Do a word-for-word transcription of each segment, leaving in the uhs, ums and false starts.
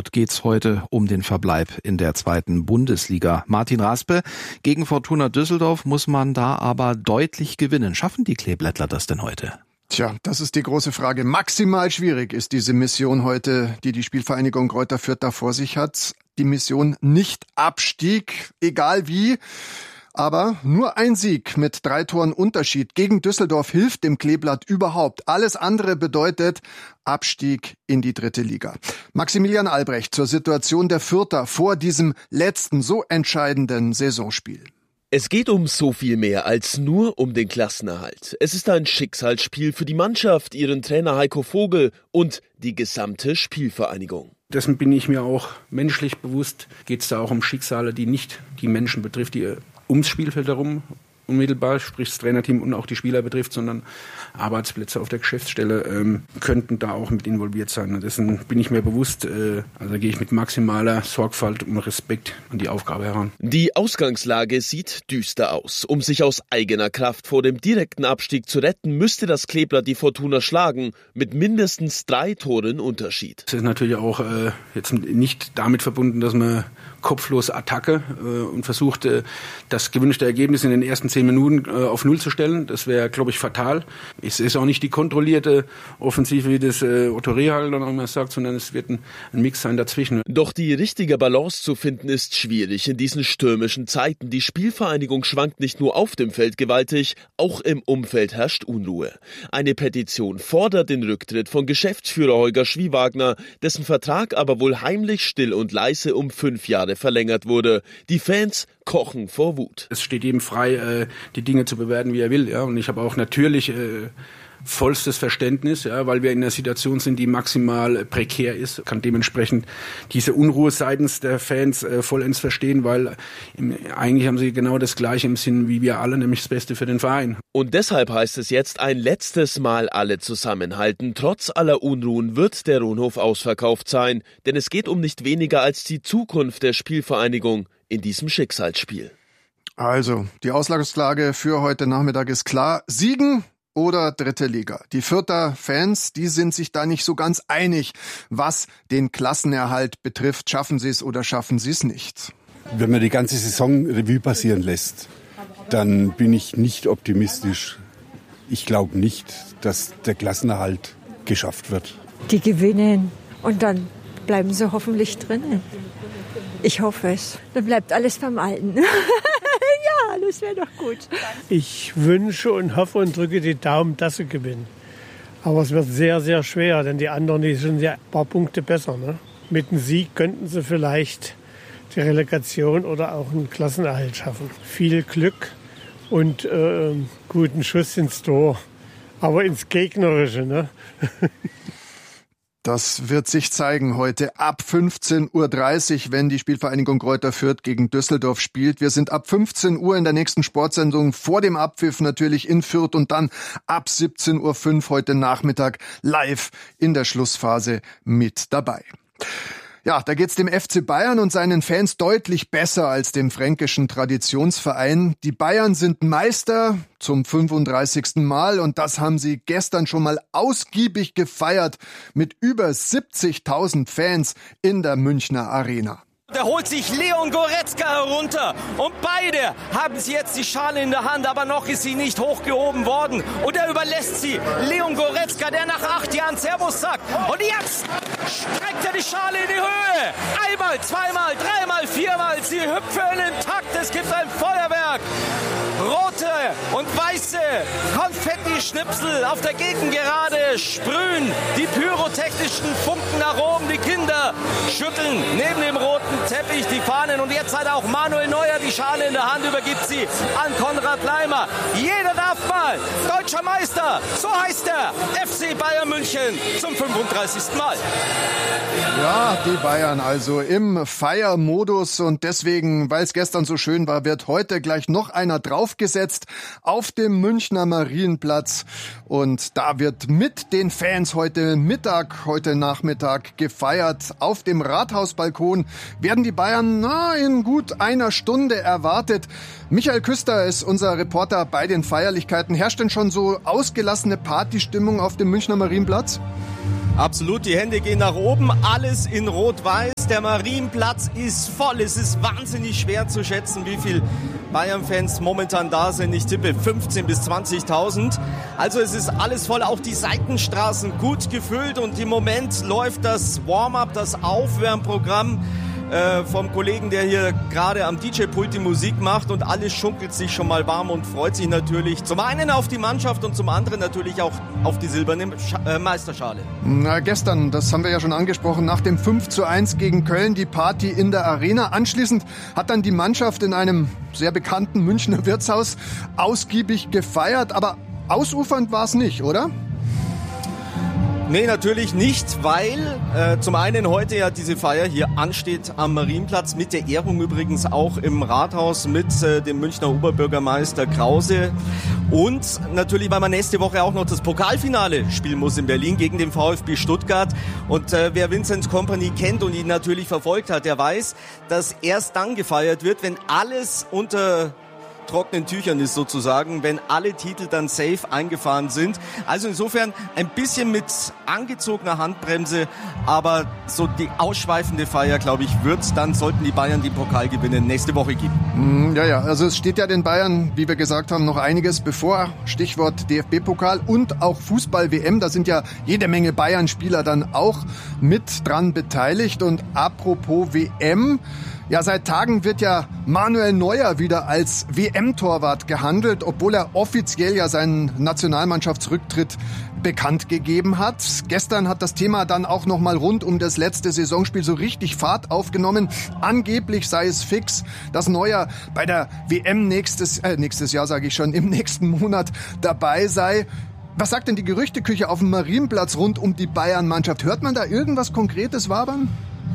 Dort geht's heute um den Verbleib in der zweiten Bundesliga. Martin Raspe, gegen Fortuna Düsseldorf muss man da aber deutlich gewinnen. Schaffen die Kleeblättler das denn heute? Tja, das ist die große Frage. Maximal schwierig ist diese Mission heute, die die Spielvereinigung Greuther Fürth da vor sich hat. Die Mission nicht Abstieg, egal wie. Aber nur ein Sieg mit drei Toren Unterschied gegen Düsseldorf hilft dem Kleeblatt überhaupt. Alles andere bedeutet Abstieg in die dritte Liga. Maximilian Albrecht zur Situation der Fürther vor diesem letzten, so entscheidenden Saisonspiel. Es geht um so viel mehr als nur um den Klassenerhalt. Es ist ein Schicksalsspiel für die Mannschaft, ihren Trainer Heiko Vogel und die gesamte Spielvereinigung. Dessen bin ich mir auch menschlich bewusst. Geht es da auch um Schicksale, die nicht die Menschen betrifft, die ums Spielfeld herum unmittelbar, sprich das Trainerteam und auch die Spieler betrifft, sondern Arbeitsplätze auf der Geschäftsstelle ähm, könnten da auch mit involviert sein. Dessen bin ich mir bewusst, äh, also gehe ich mit maximaler Sorgfalt und Respekt an die Aufgabe heran. Die Ausgangslage sieht düster aus. Um sich aus eigener Kraft vor dem direkten Abstieg zu retten, müsste das Kleeblatt die Fortuna schlagen, mit mindestens drei Toren Unterschied. Es ist natürlich auch äh, jetzt nicht damit verbunden, dass man kopflos Attacke äh, und versucht, äh, das gewünschte Ergebnis in den ersten zehn Minuten äh, auf Null zu stellen. Das wäre, glaube ich, fatal. Es ist auch nicht die kontrollierte Offensive, wie das äh, Otto Rehagel dann auch immer sagt, sondern es wird ein, ein Mix sein dazwischen. Doch die richtige Balance zu finden ist schwierig in diesen stürmischen Zeiten. Die Spielvereinigung schwankt nicht nur auf dem Feld gewaltig, auch im Umfeld herrscht Unruhe. Eine Petition fordert den Rücktritt von Geschäftsführer Holger Schwiewagner, dessen Vertrag aber wohl heimlich still und leise um fünf Jahre verlängert wurde. Die Fans kochen vor Wut. Es steht jedem frei, äh, die Dinge zu bewerten, wie er will. Ja? Und ich habe auch natürlich äh, vollstes Verständnis, ja, weil wir in einer Situation sind, die maximal prekär ist. Kann dementsprechend diese Unruhe seitens der Fans äh, vollends verstehen, weil im, eigentlich haben sie genau das Gleiche im Sinn wie wir alle, nämlich das Beste für den Verein. Und deshalb heißt es jetzt ein letztes Mal alle zusammenhalten. Trotz aller Unruhen wird der Rohnhof ausverkauft sein, denn es geht um nicht weniger als die Zukunft der Spielvereinigung in diesem Schicksalsspiel. Also, die Ausgangslage für heute Nachmittag ist klar. Siegen oder dritte Liga. Die Fürther Fans, die sind sich da nicht so ganz einig, was den Klassenerhalt betrifft. Schaffen sie es oder schaffen sie es nicht? Wenn man die ganze Saison Revue passieren lässt, dann bin ich nicht optimistisch. Ich glaube nicht, dass der Klassenerhalt geschafft wird. Die gewinnen und dann bleiben sie hoffentlich drinnen. Ich hoffe es. Dann bleibt alles beim Alten. Ja, das wäre doch gut. Ich wünsche und hoffe und drücke die Daumen, dass sie gewinnen. Aber es wird sehr, sehr schwer, denn die anderen, die sind ja ein paar Punkte besser. Ne? Mit einem Sieg könnten sie vielleicht die Relegation oder auch einen Klassenerhalt schaffen. Viel Glück und äh, guten Schuss ins Tor, aber ins Gegnerische. Ne? Das wird sich zeigen heute ab fünfzehn Uhr dreißig, wenn die Spielvereinigung Greuther Fürth gegen Düsseldorf spielt. Wir sind ab fünfzehn Uhr in der nächsten Sportsendung vor dem Abpfiff natürlich in Fürth und dann ab siebzehn Uhr fünf heute Nachmittag live in der Schlussphase mit dabei. Ja, da geht's dem F C Bayern und seinen Fans deutlich besser als dem fränkischen Traditionsverein. Die Bayern sind Meister zum fünfunddreißigsten Mal und das haben sie gestern schon mal ausgiebig gefeiert mit über siebzigtausend Fans in der Münchner Arena. Da holt sich Leon Goretzka herunter und beide haben sie jetzt die Schale in der Hand, aber noch ist sie nicht hochgehoben worden und er überlässt sie Leon Goretzka, der nach acht Jahren Servus sagt und jetzt streckt er die Schale in die Höhe, einmal, zweimal, dreimal, viermal, sie hüpfen im Takt, es gibt ein Feuerwerk, rote und weiße Konfetti-Schnipsel auf der Gegengerade sprühen die pyrotechnischen Funken nach oben, die Kinder schütteln neben dem roten Teppich die Fahnen und jetzt hat auch Manuel Neuer die Schale in der Hand, übergibt sie an Konrad Leimer. Jeder darf mal deutscher Meister, so heißt er, F C Bayern München zum fünfunddreißigsten Mal. Ja, die Bayern also im Feiermodus und deswegen, weil es gestern so schön war, wird heute gleich noch einer draufgesetzt auf dem Münchner Marienplatz und da wird mit den Fans heute Mittag, heute Nachmittag gefeiert. Auf dem Rathausbalkon werden die Bayern na, in gut einer Stunde erwartet. Michael Küster ist unser Reporter bei den Feierlichkeiten. Herrscht denn schon so ausgelassene Partystimmung auf dem Münchner Marienplatz? Absolut, die Hände gehen nach oben, alles in Rot-Weiß. und der Marienplatz ist voll. Es ist wahnsinnig schwer zu schätzen, wie viel Bayern-Fans momentan da sind. Ich tippe fünfzehntausend bis zwanzigtausend. Also es ist alles voll, auch die Seitenstraßen gut gefüllt und im Moment läuft das Warm-up, das Aufwärmprogramm äh, vom Kollegen, der hier gerade am D J-Pult die Musik macht und alles schunkelt sich schon mal warm und freut sich natürlich zum einen auf die Mannschaft und zum anderen natürlich auch auf die silberne Scha- äh, Meisterschale. Na, gestern, das haben wir ja schon angesprochen, nach dem fünf zu eins gegen Köln die Party in der Arena. Anschließend hat dann die Mannschaft in einem sehr bekannten Münchner Wirtshaus ausgiebig gefeiert, aber ausufernd war es nicht, oder? Nee, natürlich nicht, weil äh, zum einen heute ja diese Feier hier ansteht am Marienplatz, mit der Ehrung übrigens auch im Rathaus mit äh, dem Münchner Oberbürgermeister Krause und natürlich, weil man nächste Woche auch noch das Pokalfinale spielen muss in Berlin gegen den VfB Stuttgart und äh, wer Vincent Kompany kennt und ihn natürlich verfolgt hat, der weiß, dass erst dann gefeiert wird, wenn alles unter trockenen Tüchern ist sozusagen, wenn alle Titel dann safe eingefahren sind. Also insofern ein bisschen mit angezogener Handbremse, aber so die ausschweifende Feier, glaube ich, wird's dann, sollten die Bayern den Pokal gewinnen, nächste Woche geben. Ja, ja, also es steht ja den Bayern, wie wir gesagt haben, noch einiges bevor. Stichwort D F B-Pokal und auch Fußball-W M. Da sind ja jede Menge Bayern-Spieler dann auch mit dran beteiligt. Und apropos W M, ja, seit Tagen wird ja Manuel Neuer wieder als W M-Torwart gehandelt, obwohl er offiziell ja seinen Nationalmannschaftsrücktritt bekannt gegeben hat. Gestern hat das Thema dann auch nochmal rund um das letzte Saisonspiel so richtig Fahrt aufgenommen. Angeblich sei es fix, dass Neuer bei der W M nächstes, äh, nächstes Jahr, sage ich schon, im nächsten Monat dabei sei. Was sagt denn die Gerüchteküche auf dem Marienplatz rund um die Bayern-Mannschaft? Hört man da irgendwas Konkretes wabern?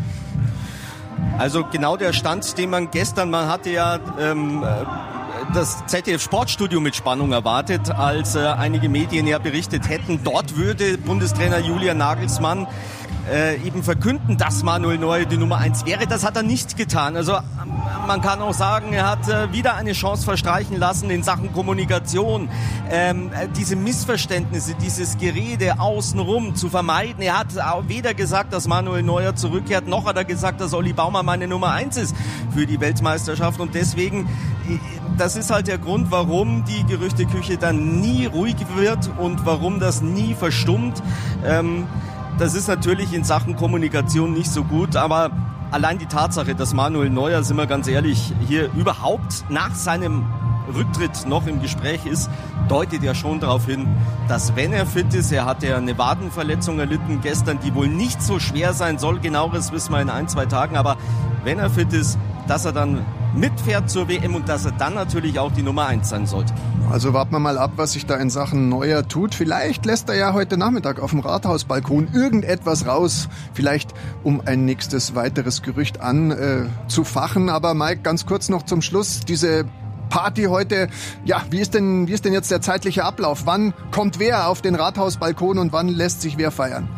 Also genau der Stand, den man gestern, man hatte ja ähm, das Z D F-Sportstudio mit Spannung erwartet, als äh, einige Medien ja berichtet hätten, dort würde Bundestrainer Julian Nagelsmann äh, eben verkünden, dass Manuel Neuer die Nummer eins wäre. Das hat er nicht getan. Also man kann auch sagen, er hat äh, wieder eine Chance verstreichen lassen in Sachen Kommunikation. Ähm, diese Missverständnisse, dieses Gerede außenrum zu vermeiden. Er hat weder gesagt, dass Manuel Neuer zurückkehrt, noch hat er gesagt, dass Olli Baumann meine Nummer eins ist für die Weltmeisterschaft. Und deswegen, das ist halt der Grund, warum die Gerüchteküche dann nie ruhig wird und warum das nie verstummt. Ähm, das ist natürlich in Sachen Kommunikation nicht so gut, aber allein die Tatsache, dass Manuel Neuer, sind wir ganz ehrlich, hier überhaupt nach seinem Rücktritt noch im Gespräch ist, deutet ja schon darauf hin, dass wenn er fit ist, er hat ja eine Wadenverletzung erlitten gestern, die wohl nicht so schwer sein soll, genaueres wissen wir in ein, zwei Tagen, aber wenn er fit ist, dass er dann mitfährt zur W M und dass er dann natürlich auch die Nummer eins sein sollte. Also warten wir mal ab, was sich da in Sachen Neuer tut. Vielleicht lässt er ja heute Nachmittag auf dem Rathausbalkon irgendetwas raus, vielleicht um ein nächstes weiteres Gerücht anzufachen. Äh, Aber Mike, ganz kurz noch zum Schluss, diese Party heute, ja, wie ist denn, wie ist denn jetzt der zeitliche Ablauf? Wann kommt wer auf den Rathausbalkon und wann lässt sich wer feiern?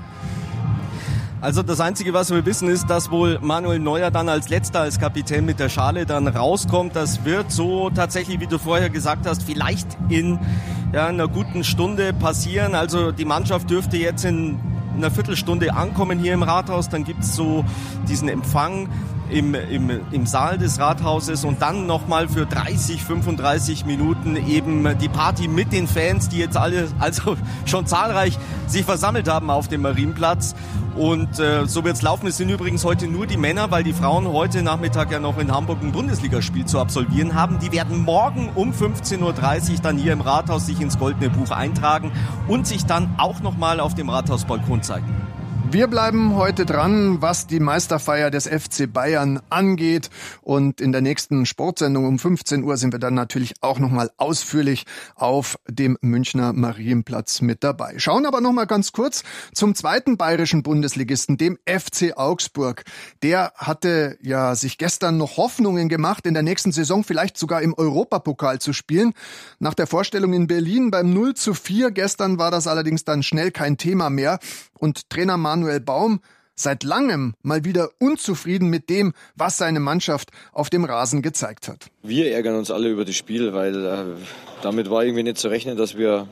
Also das Einzige, was wir wissen, ist, dass wohl Manuel Neuer dann als Letzter, als Kapitän mit der Schale dann rauskommt. Das wird so tatsächlich, wie du vorher gesagt hast, vielleicht in ja, einer guten Stunde passieren. Also die Mannschaft dürfte jetzt in einer Viertelstunde ankommen hier im Rathaus. Dann gibt's so diesen Empfang im, im, im Saal des Rathauses und dann nochmal für dreißig, fünfunddreißig Minuten eben die Party mit den Fans, die jetzt alle, also schon zahlreich sich versammelt haben auf dem Marienplatz. Und äh, so wird's laufen. Es sind übrigens heute nur die Männer, weil die Frauen heute Nachmittag ja noch in Hamburg ein Bundesligaspiel zu absolvieren haben. Die werden morgen um fünfzehn Uhr dreißig dann hier im Rathaus sich ins Goldene Buch eintragen und sich dann auch nochmal auf dem Rathausbalkon zeigen. Wir bleiben heute dran, was die Meisterfeier des F C Bayern angeht. Und in der nächsten Sportsendung um fünfzehn Uhr sind wir dann natürlich auch nochmal ausführlich auf dem Münchner Marienplatz mit dabei. Schauen aber nochmal ganz kurz zum zweiten bayerischen Bundesligisten, dem F C Augsburg. Der hatte ja sich gestern noch Hoffnungen gemacht, in der nächsten Saison vielleicht sogar im Europapokal zu spielen. Nach der Vorstellung in Berlin beim null zu vier gestern war das allerdings dann schnell kein Thema mehr. Und Trainer Manuel Baum seit langem mal wieder unzufrieden mit dem, was seine Mannschaft auf dem Rasen gezeigt hat. Wir ärgern uns alle über das Spiel, weil äh, damit war irgendwie nicht zu rechnen, dass wir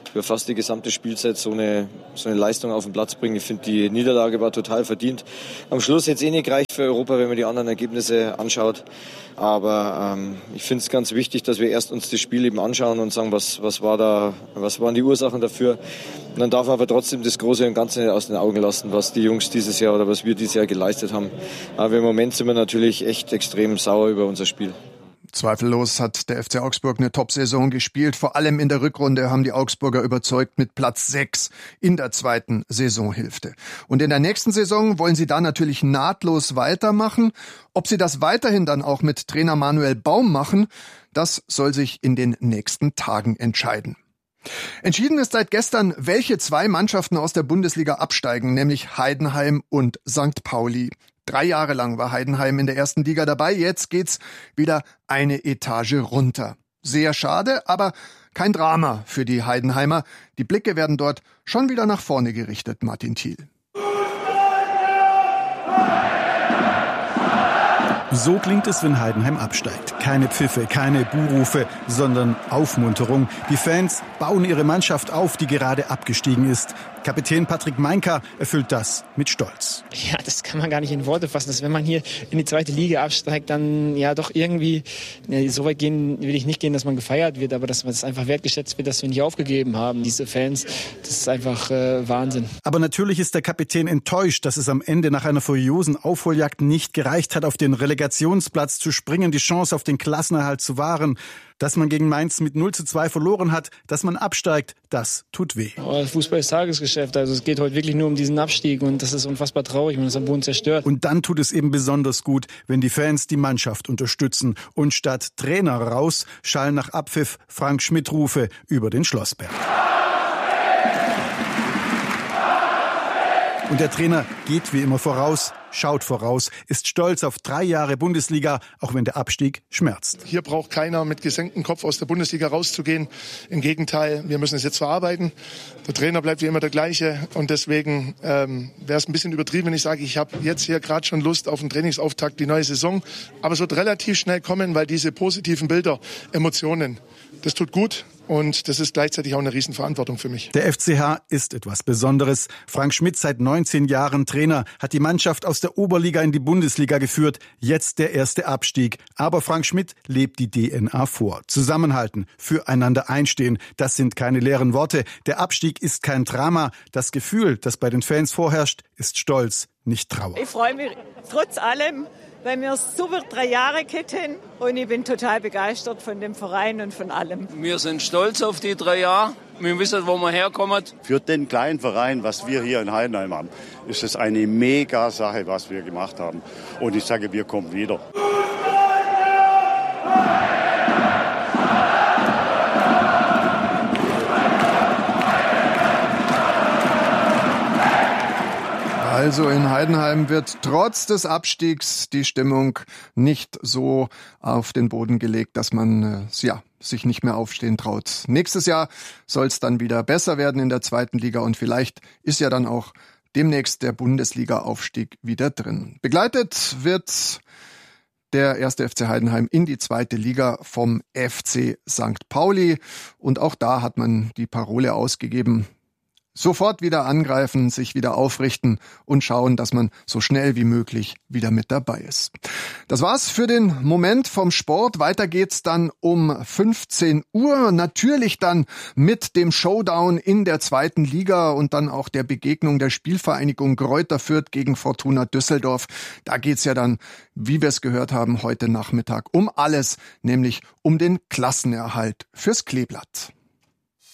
über fast die gesamte Spielzeit so eine, so eine Leistung auf den Platz bringen. Ich finde, die Niederlage war total verdient. Am Schluss hätte es eh nicht gereicht für Europa, wenn man die anderen Ergebnisse anschaut. Aber ähm, ich finde es ganz wichtig, dass wir erst uns das Spiel eben anschauen und sagen, was, was, war da, was waren die Ursachen dafür. Und dann darf man aber trotzdem das Große und Ganze aus den Augen lassen, was die Jungs dieses Jahr oder was wir dieses Jahr geleistet haben. Aber im Moment sind wir natürlich echt extrem sauer über unser Spiel. Zweifellos hat der F C Augsburg eine Top-Saison gespielt. Vor allem in der Rückrunde haben die Augsburger überzeugt mit Platz sechs in der zweiten Saisonhälfte. Und in der nächsten Saison wollen sie da natürlich nahtlos weitermachen. Ob sie das weiterhin dann auch mit Trainer Manuel Baum machen, das soll sich in den nächsten Tagen entscheiden. Entschieden ist seit gestern, welche zwei Mannschaften aus der Bundesliga absteigen, nämlich Heidenheim und Sankt Pauli. Drei Jahre lang war Heidenheim in der ersten Liga dabei, jetzt geht's wieder eine Etage runter. Sehr schade, aber kein Drama für die Heidenheimer. Die Blicke werden dort schon wieder nach vorne gerichtet, Martin Thiel. So klingt es, wenn Heidenheim absteigt. Keine Pfiffe, keine Buhrufe, sondern Aufmunterung. Die Fans bauen ihre Mannschaft auf, die gerade abgestiegen ist. Kapitän Patrick Meinka erfüllt das mit Stolz. Ja, das kann man gar nicht in Worte fassen. Dass wenn man hier in die zweite Liga absteigt, dann ja doch irgendwie, ja, so weit gehen will ich nicht gehen, dass man gefeiert wird, aber dass man das einfach wertgeschätzt wird, dass wir nicht aufgegeben haben. Diese Fans, das ist einfach äh, Wahnsinn. Aber natürlich ist der Kapitän enttäuscht, dass es am Ende nach einer furiosen Aufholjagd nicht gereicht hat, auf den Relegationsplatz zu springen, die Chance auf den Klassenerhalt zu wahren. Dass man gegen Mainz mit null zu zwei verloren hat, dass man absteigt, das tut weh. Oh, Fußball ist Tagesgeschäft, also es geht heute wirklich nur um diesen Abstieg und das ist unfassbar traurig, man ist am Boden zerstört. Und dann tut es eben besonders gut, wenn die Fans die Mannschaft unterstützen und statt Trainer raus schallen nach Abpfiff Frank Schmidt-Rufe über den Schlossberg. Und der Trainer geht wie immer voraus, schaut voraus, ist stolz auf drei Jahre Bundesliga, auch wenn der Abstieg schmerzt. Hier braucht keiner mit gesenktem Kopf aus der Bundesliga rauszugehen. Im Gegenteil, wir müssen es jetzt verarbeiten. Der Trainer bleibt wie immer der gleiche und deswegen ähm, wäre es ein bisschen übertrieben, wenn ich sage, ich habe jetzt hier gerade schon Lust auf einen Trainingsauftakt, die neue Saison. Aber es wird relativ schnell kommen, weil diese positiven Bilder, Emotionen, das tut gut. Und das ist gleichzeitig auch eine Riesenverantwortung für mich. Der F C H ist etwas Besonderes. Frank Schmidt, seit neunzehn Jahren Trainer, hat die Mannschaft aus der Oberliga in die Bundesliga geführt. Jetzt der erste Abstieg. Aber Frank Schmidt lebt die D N A vor. Zusammenhalten, füreinander einstehen, das sind keine leeren Worte. Der Abstieg ist kein Drama. Das Gefühl, das bei den Fans vorherrscht, ist Stolz, nicht Trauer. Ich freue mich trotz allem, weil wir super drei Jahre kennen und ich bin total begeistert von dem Verein und von allem. Wir sind stolz auf die drei Jahre. Wir wissen, wo wir herkommen. Für den kleinen Verein, was wir hier in Heidenheim haben, ist es eine mega Sache, was wir gemacht haben. Und ich sage, wir kommen wieder. Also in Heidenheim wird trotz des Abstiegs die Stimmung nicht so auf den Boden gelegt, dass man äh, ja, sich nicht mehr aufstehen traut. Nächstes Jahr soll es dann wieder besser werden in der zweiten Liga und vielleicht ist ja dann auch demnächst der Bundesliga-Aufstieg wieder drin. Begleitet wird der erste F C Heidenheim in die zweite Liga vom F C Sankt Pauli und auch da hat man die Parole ausgegeben: Sofort wieder angreifen, sich wieder aufrichten und schauen, dass man so schnell wie möglich wieder mit dabei ist. Das war's für den Moment vom Sport. Weiter geht's dann um fünfzehn Uhr. Natürlich dann mit dem Showdown in der zweiten Liga und dann auch der Begegnung der Spielvereinigung Greuther Fürth gegen Fortuna Düsseldorf. Da geht's ja dann, wie wir es gehört haben, heute Nachmittag um alles, nämlich um den Klassenerhalt fürs Kleeblatt.